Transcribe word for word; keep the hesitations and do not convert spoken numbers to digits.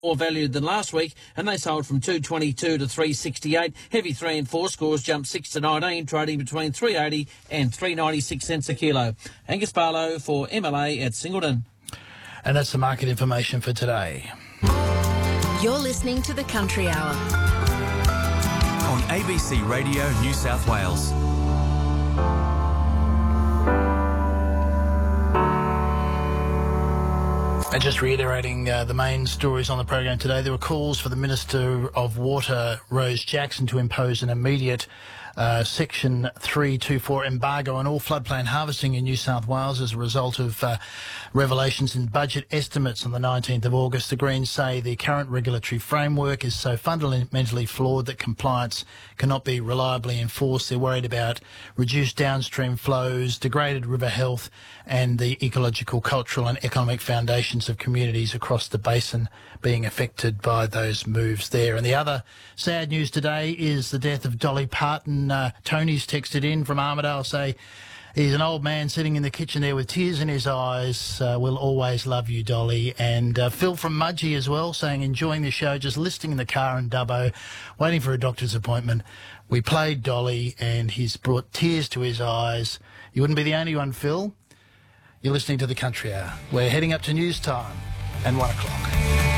more valued than last week, and they sold from two twenty-two to three sixty-eight. Heavy three and four scores jumped six to nineteen, trading between three eighty and three ninety-six cents a kilo. Angus Barlow for M L A at Singleton. And that's the market information for today. You're listening to the Country Hour on A B C Radio New South Wales. And just reiterating uh, the main stories on the program today, there were calls for the Minister of Water, Rose Jackson, to impose an immediate uh, Section three twenty-four embargo on all floodplain harvesting in New South Wales as a result of uh, revelations in budget estimates on the nineteenth of August. The Greens say the current regulatory framework is so fundamentally flawed that compliance cannot be reliably enforced. They're worried about reduced downstream flows, degraded river health, and the ecological, cultural and economic foundations of communities across the basin being affected by those moves there. And the other sad news today is the death of Dolly Parton. Uh, Tony's texted in from Armidale, say he's an old man sitting in the kitchen there with tears in his eyes. Uh, we'll always love you, Dolly. And uh, Phil from Mudgee as well, saying enjoying the show, just listening in the car in Dubbo, waiting for a doctor's appointment. We played Dolly and he's brought tears to his eyes. You wouldn't be the only one, Phil. You're listening to the Country Hour. We're heading up to news time and one o'clock.